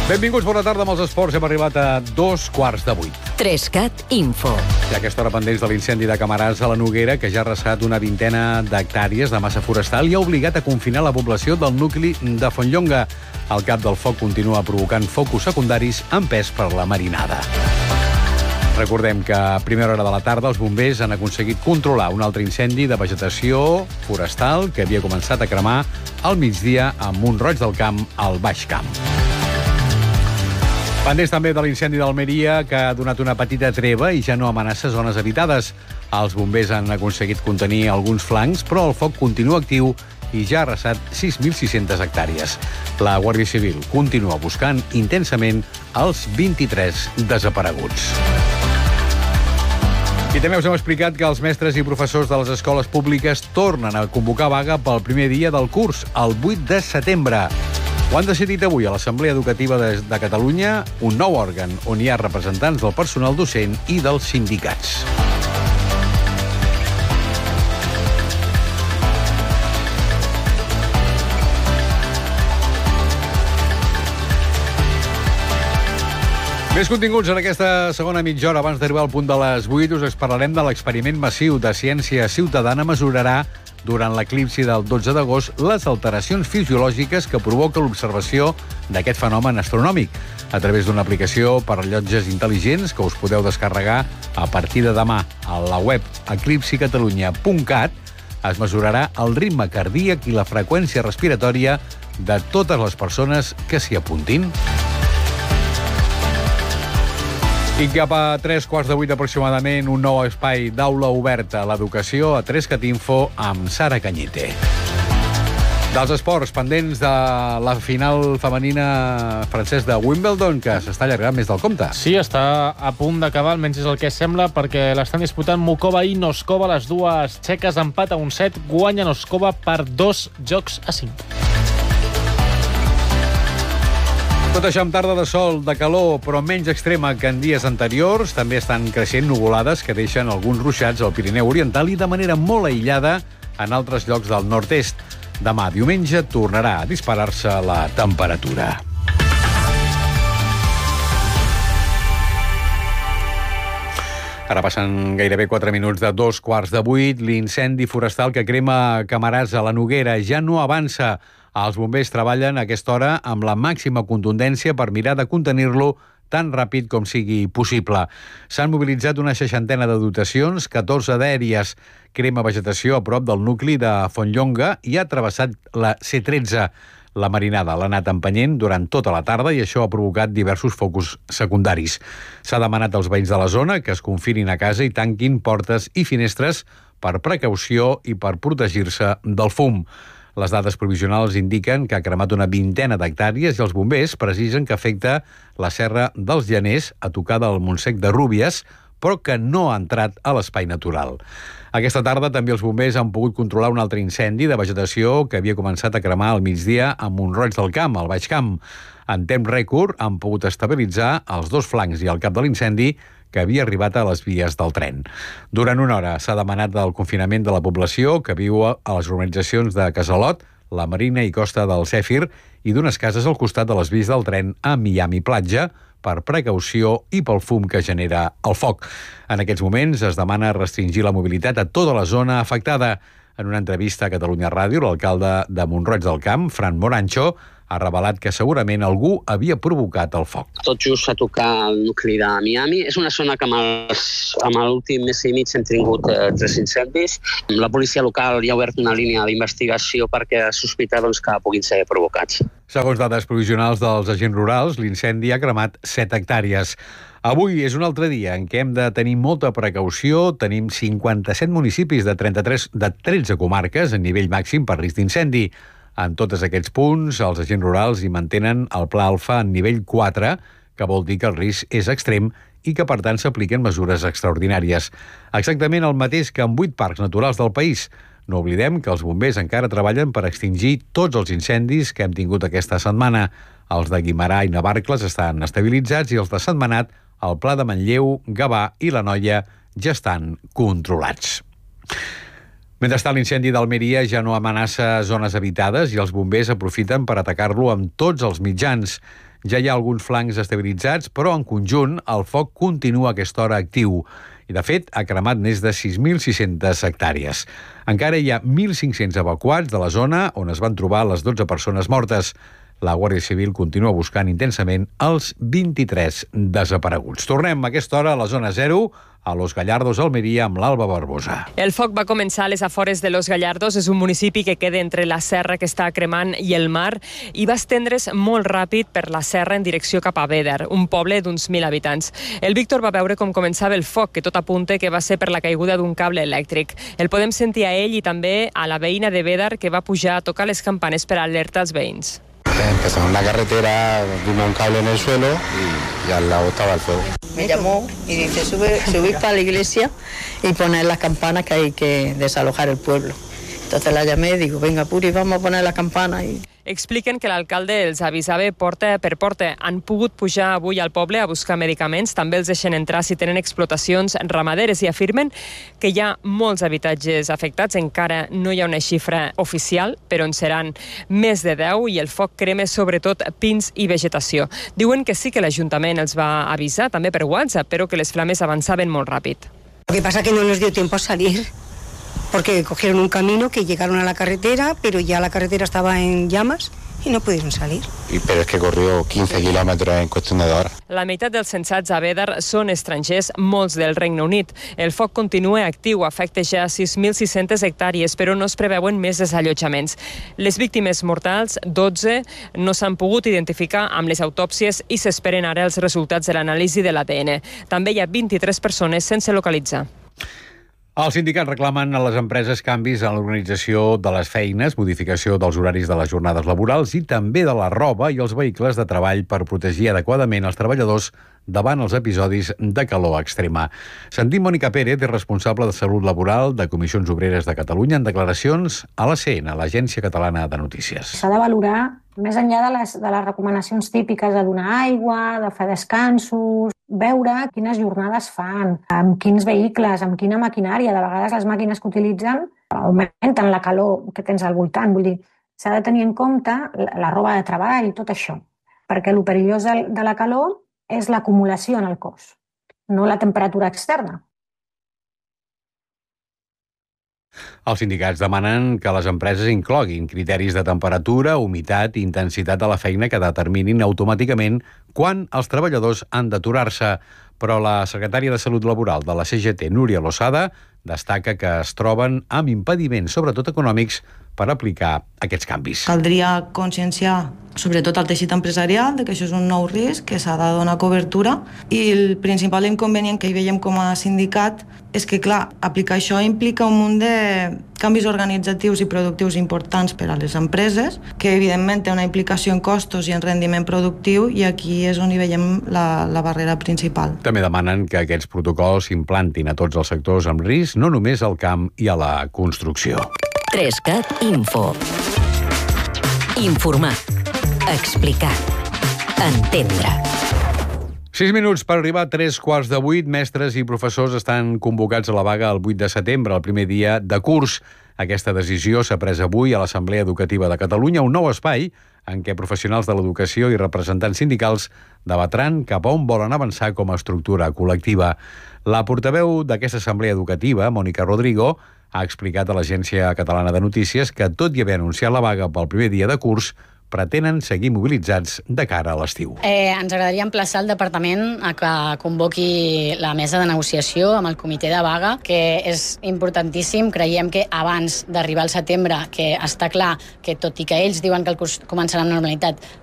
Benvinguts, bona tarda amb els esports. Hem arribat a 7:45. 3CAT Info. I a aquesta hora pendents de l'incendi de Camarasa a la Noguera, que ja ha arrasat una vintena d'hectàrees de massa forestal i ha obligat a confinar la població del nucli de Fontlonga. El cap del foc continua provocant focus secundaris empès per la marinada. Recordem que a primera hora de la tarda els bombers han aconseguit controlar un altre incendi de vegetació forestal que havia començat a cremar al migdia a Mont-roig del Camp, al Baix Camp. Pendents també de l'incendi d'Almeria, que ha donat una petita treva i ja no amenaça zones habitades. Els bombers han aconseguit contenir alguns flancs, però el foc continua actiu i ja ha arrasat 6.600 hectàrees. La Guàrdia Civil continua buscant intensament els 23 desapareguts. I també us hem explicat que els mestres i professors de les escoles públiques tornen a convocar vaga pel primer dia del curs, el 8 de setembre. Ho han decidit avui a l'Assemblea Educativa de Catalunya, un nou òrgan on hi ha representants del personal docent i dels sindicats. Més continguts en aquesta segona mitja hora. Abans d'arribar al punt de les 8, us parlarem de l'experiment massiu de ciència ciutadana mesurarà durant l'eclipsi del 12 d'agost les alteracions fisiològiques que provoca l'observació d'aquest fenomen astronòmic. A través d'una aplicació per rellotges intel·ligents que us podeu descarregar a partir de demà a la web eclipsicatalunya.cat es mesurarà el ritme cardíac i la freqüència respiratòria de totes les persones que s'hi apuntin. I cap a 7:45 aproximadament, un nou espai d'aula oberta a l'educació a 3CAT Info amb Sara Cañete. Dels esports, pendents de la final femenina francès de Wimbledon, que s'està allargant més del compte. Sí, està a punt d'acabar, almenys és el que sembla, perquè l'estan disputant Mukova i Noskova. Les dues txeques empat a un set, guanya Noskova per 2-5. Tot això amb tarda de sol, de calor, però menys extrema que en dies anteriors. També estan creixent nuvolades que deixen alguns ruixats al Pirineu Oriental i de manera molt aïllada en altres llocs del nord-est. Demà, diumenge, tornarà a disparar-se la temperatura. Ara passen gairebé 4 minuts de 7:45. L'incendi forestal que crema Camarasa a la Noguera ja no avança. Els bombers treballen a aquesta hora amb la màxima contundència per mirar de contenir-lo tan ràpid com sigui possible. S'han mobilitzat una 60ena de dotacions, 14 d'aèries. Crema vegetació a prop del nucli de Fontlonga i ha travessat la C13. La marinada l'ha anat empenyent durant tota la tarda i això ha provocat diversos focus secundaris. S'ha demanat als veïns de la zona que es confinin a casa i tanquin portes i finestres per precaució i per protegir-se del fum. Les dades provisionals indiquen que ha cremat una vintena d'hectàrees i els bombers precisen que afecta la serra dels Llaners, a tocar del Montsec de Rúbies, però que no ha entrat a l'espai natural. Aquesta tarda també els bombers han pogut controlar un altre incendi de vegetació que havia començat a cremar al migdia a Mont-roig del Camp, al Baix Camp. En temps rècord han pogut estabilitzar els dos flancs i el cap de l'incendi que havia arribat a les vies del tren. Durant una hora s'ha demanat el confinament de la població que viu a les urbanitzacions de Casalot, la Marina i Costa del Zèfir i d'unes cases al costat de les vies del tren a Miami Platja per precaució i pel fum que genera el foc. En aquests moments es demana restringir la mobilitat a tota la zona afectada. En una entrevista a Catalunya Ràdio, l'alcalde de Mont-roig del Camp, Fran Morancho, ha revelat que segurament algú havia provocat el foc. Tot just a tocar el nucli de Miami. És una zona que amb l'últim mes i mig hem tingut 3 incendis. La policia local ja ha obert una línia d'investigació perquè sospita que puguin ser provocats. Segons dades provisionals dels agents rurals, l'incendi ha cremat 7 hectàrees. Avui és un altre dia en què hem de tenir molta precaució. Tenim 57 municipis de 13 comarques en nivell màxim per risc d'incendi. En tots aquests punts, els agents rurals hi mantenen el pla alfa en nivell 4, que vol dir que el risc és extrem i que, per tant, s'apliquen mesures extraordinàries. Exactament el mateix que en 8 parcs naturals del país. No oblidem que els bombers encara treballen per extingir tots els incendis que hem tingut aquesta setmana. Els de Guimerà i Navarcles estan estabilitzats i els de Sentmenat, el Pla de Manlleu, Gavà i l'Anoia ja estan controlats. Mentrestant, l'incendi d'Almeria ja no amenaça zones habitades i els bombers aprofiten per atacar-lo amb tots els mitjans. Ja hi ha alguns flancs estabilitzats, però en conjunt el foc continua a aquesta hora actiu i, de fet, ha cremat més de 6.600 hectàrees. Encara hi ha 1.500 evacuats de la zona on es van trobar les 12 persones mortes. La Guàrdia Civil continua buscant intensament els 23 desapareguts. Tornem a aquesta hora a la zona 0, a Los Gallardos, Almeria, amb l'Alba Barbosa. El foc va començar a les afores de Los Gallardos. És un municipi que queda entre la serra que està cremant i el mar i va estendre's molt ràpid per la serra en direcció cap a Bédar, un poble d'uns 1.000 habitants. El Víctor va veure com començava el foc, que tot apunta que va ser per la caiguda d'un cable elèctric. El podem sentir a ell i també a la veïna de Bédar, que va pujar a tocar les campanes per alertar els veïns. Empezamos en la carretera, vimos un cable en el suelo y al lado estaba el fuego. Me llamó y dice, subir para la iglesia y poner las campanas que hay que desalojar el pueblo. Entonces la llamé y digo, venga, Puri, vamos a poner la campana. Expliquen que l'alcalde els avisava porta per porta. Han pogut pujar avui al poble a buscar medicaments, també els deixen entrar si tenen explotacions ramaderes i afirmen que hi ha molts habitatges afectats. Encara no hi ha una xifra oficial, però en seran més de 10 i el foc crema sobretot pins i vegetació. Diuen que sí que l'Ajuntament els va avisar, també per WhatsApp, però que les flames avançaven molt ràpid. Lo que pasa es que no les dio tiempo a salir, porque cogieron un camino que llegaron a la carretera, pero ya la carretera estaba en llamas y no pudieron salir. Pero es que corrió 15 kilómetros en cuestión de 2 horas. La meitat dels censats a Bédar són estrangers, molts del Regne Unit. El foc continua actiu, afecta ja 6.600 hectàrees, però no es preveuen més desallotjaments. Les víctimes mortals, 12, no s'han pogut identificar amb les autòpsies i s'esperen ara els resultats de l'anàlisi de l'ADN. També hi ha 23 persones sense localitzar. Els sindicats reclamen a les empreses canvis en l'organització de les feines, modificació dels horaris de les jornades laborals i també de la roba i els vehicles de treball per protegir adequadament els treballadors davant els episodis de calor extrema. Sentim Mònica Pérez, responsable de Salut Laboral de Comissions Obreres de Catalunya, en declaracions a l'ACN, l'Agència Catalana de Notícies. S'ha de valorar, més enllà de les recomanacions típiques de donar aigua, de fer descansos, veure quines jornades fan, amb quins vehicles, amb quina maquinària. De vegades les màquines que utilitzen augmenten la calor que tens al voltant. Vull dir, s'ha de tenir en compte la roba de treball i tot això, perquè el perillós de la calor és l'acumulació en el cos, no la temperatura externa. Els sindicats demanen que les empreses incloguin criteris de temperatura, humitat i intensitat de la feina que determinin automàticament quan els treballadors han d'aturar-se. Però la secretària de Salut Laboral de la CGT, Núria Losada, destaca que es troben amb impediments, sobretot econòmics, per aplicar aquests canvis. Caldria conscienciar sobretot al teixit empresarial de que això és un nou risc, que s'ha de donar cobertura, i el principal inconvenient que hi veiem com a sindicat és que, clar, aplicar això implica un munt de canvis organitzatius i productius importants per a les empreses, que evidentment té una implicació en costos i en rendiment productiu, i aquí és on hi veiem la barrera principal. També demanen que aquests protocols s'implantin a tots els sectors amb risc, no només al camp i a la construcció. 3CAT Info. Informar. Explicar. Entendre. 6 minuts per arribar a 7:45. Mestres i professors estan convocats a la vaga el 8 de setembre, el primer dia de curs. Aquesta decisió s'ha pres avui a l'Assemblea Educativa de Catalunya, un nou espai en què professionals de l'educació i representants sindicals debatran cap a on volen avançar com a estructura col·lectiva. La portaveu d'aquesta assemblea educativa, Mònica Rodrigo, ha explicat a l'Agència Catalana de Notícies que, tot i haver anunciat la vaga pel primer dia de curs, pretenen seguir mobilitzats de cara a l'estiu. Ens agradaria emplaçar el departament a que convoqui la mesa de negociació amb el comitè de vaga, que és importantíssim. Creiem que abans d'arribar al setembre, que està clar que, tot i que ells diuen que el curs començarà amb normalitat,